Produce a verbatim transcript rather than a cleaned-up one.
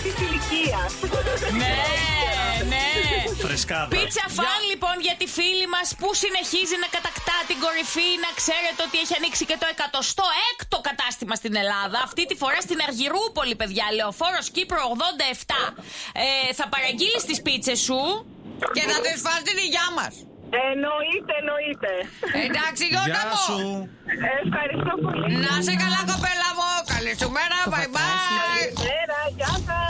της ηλικίας. Ναι, ναι. Φρεσκάδα. Πίτσα φαν λοιπόν για τη φίλη μας που συνεχίζει να κατακτά την κορυφή. Να ξέρετε ότι έχει ανοίξει και το εκατοστό έκτο κατάστημα στην Ελλάδα. Αυτή τη φορά στην Αργυρούπολη, παιδιά. Λεωφόρος Κύπρο ογδόντα επτά. Ε, θα παραγγείλεις τις πίτσες σου Και θα τις φας την υγειά μας. Εννοείται, εννοείται. Εντάξει, Γιώτα Γεια μου. σου. Ευχαριστώ πολύ. Να σε καλά, κοπέλα μου. Καλή σου μέρα. Bye bye. Καλημέρα, γεια σας.